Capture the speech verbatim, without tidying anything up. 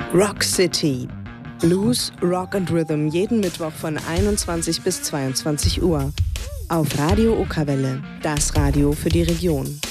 Rock City. Blues, Rock and Rhythm jeden Mittwoch von einundzwanzig bis zweiundzwanzig Uhr. Auf Radio Okerwelle, das Radio für die Region.